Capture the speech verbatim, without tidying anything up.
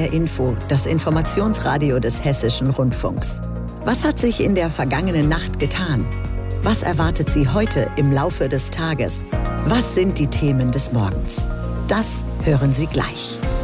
R Info, das Informationsradio des Hessischen Rundfunks. Was hat sich in der vergangenen Nacht getan? Was erwartet Sie heute im Laufe des Tages? Was sind die Themen des Morgens? Das hören Sie gleich.